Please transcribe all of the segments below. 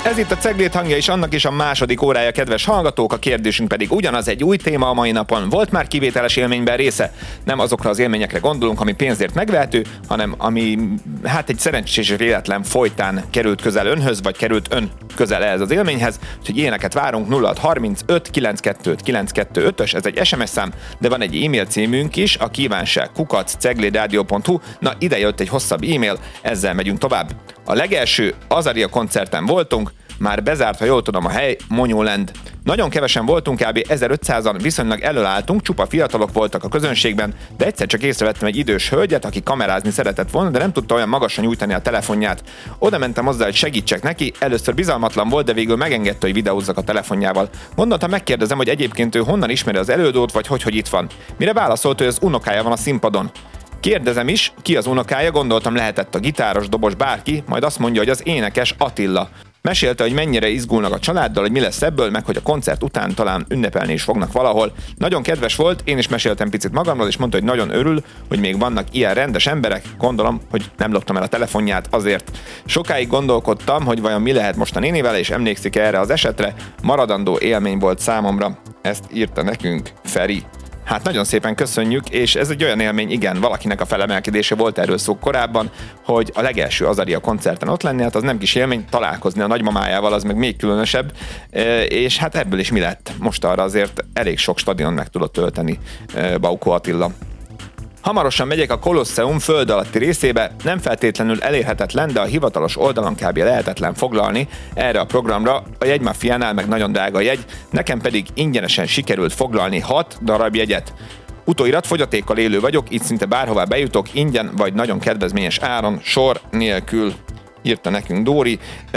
Ez itt a Ceglét hangja, és annak is a második órája, kedves hallgatók, a kérdésünk pedig ugyanaz, egy új téma a mai napon. Volt már kivételes élményben része? Nem azokra az élményekre gondolunk, ami pénzért megvehető, hanem ami egy szerencsés véletlen folytán került közel önhöz, vagy került ön közel ehhez az élményhez, úgyhogy ilyeneket várunk. 0635 922 925-ös, ez egy SMS szám, de van egy e-mail címünk is, a kívánság@ceglédradio.hu. Na, ide jött egy hosszabb e-mail, ezzel megyünk tovább. A legelső Azaria koncerten voltunk, már bezárt, ha jól tudom, a hely, Monyóland. Nagyon kevesen voltunk, kb. 1500-an, viszonylag előálltunk, csupa fiatalok voltak a közönségben, de egyszer csak észrevettem egy idős hölgyet, aki kamerázni szeretett volna, de nem tudta olyan magasra nyújtani a telefonját. Oda mentem azzal, hogy segítsek neki, először bizalmatlan volt, de végül megengedte, hogy videózzak a telefonjával. Gondoltam, megkérdezem, hogy egyébként ő honnan ismeri az előadót, vagy hogy itt van. Mire válaszolt, hogy az unokája van a színpadon. Kérdezem is, ki az unokája, gondoltam lehetett a gitáros, dobos, bárki, majd azt mondja, hogy az énekes Attila. Mesélte, hogy mennyire izgulnak a családdal, hogy mi lesz ebből, meg hogy a koncert után talán ünnepelni is fognak valahol. Nagyon kedves volt, én is meséltem picit magamról, és mondta, hogy nagyon örül, hogy még vannak ilyen rendes emberek. Gondolom, hogy nem loptam el a telefonját azért. Sokáig gondolkodtam, hogy vajon mi lehet most a nénivel, és emlékszik erre az esetre. Maradandó élmény volt számomra. Ezt írta nekünk Feri. Hát nagyon szépen köszönjük, és ez egy olyan élmény, igen, valakinek a felemelkedése, volt erről szó korábban, hogy a legelső Azaria koncerten ott lenni, hát az nem kis élmény, találkozni a nagymamájával, az meg még különösebb, és hát ebből is mi lett? Most arra azért elég sok stadion meg tudott tölteni Baukó Attila. Hamarosan megyek a Kolosseum föld alatti részébe, nem feltétlenül elérhetetlen, de a hivatalos oldalon kb. Lehetetlen foglalni erre a programra, a jegymafiánál meg nagyon drága jegy, nekem pedig ingyenesen sikerült foglalni 6 darab jegyet. Utóirat, fogyatékkal élő vagyok, így szinte bárhová bejutok, ingyen vagy nagyon kedvezményes áron, sor nélkül, írta nekünk Dóri.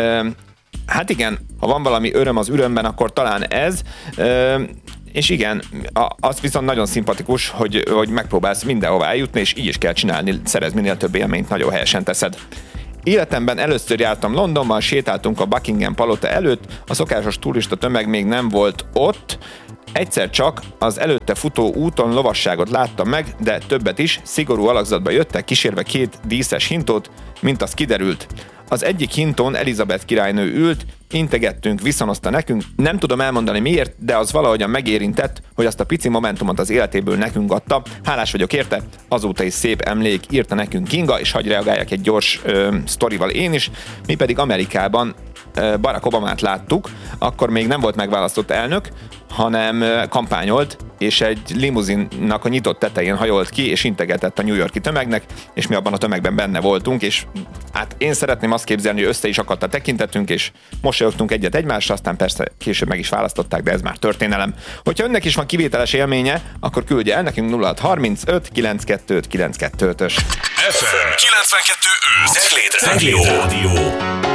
Hát igen, ha van valami öröm az ürömben, akkor talán ez. És igen, az viszont nagyon szimpatikus, hogy megpróbálsz mindenhová eljutni, és így is kell csinálni, szerez minél több élményt, nagyon helyesen teszed. Életemben először jártam Londonban, sétáltunk a Buckingham palota előtt, a szokásos turista tömeg még nem volt ott, egyszer csak az előtte futó úton lovasságot láttam meg, de többet is, szigorú alakzatba jöttek, kísérve 2 díszes hintót, mint az kiderült. Az egyik hintón Elizabeth királynő ült, integettünk, viszonozta nekünk, nem tudom elmondani miért, de az valahogyan megérintett, hogy azt a pici momentumot az életéből nekünk adta. Hálás vagyok érte, azóta is szép emlék, írta nekünk Kinga, és hadd reagáljak egy gyors sztorival én is. Mi pedig Amerikában Barack Obamát láttuk, akkor még nem volt megválasztott elnök, hanem kampányolt, és egy limuzinnak a nyitott tetején hajolt ki, és integetett a New York-i tömegnek, és mi abban a tömegben benne voltunk, és hát én szeretném azt képzelni, hogy össze is akadt a tekintetünk, és mosolyogtunk egyet egymásra, aztán persze később meg is választották, de ez már történelem. Hogyha önnek is van kivételes élménye, akkor küldje el nekünk 0635 922 925-ös. FM 92.5 Cegléd Rádió.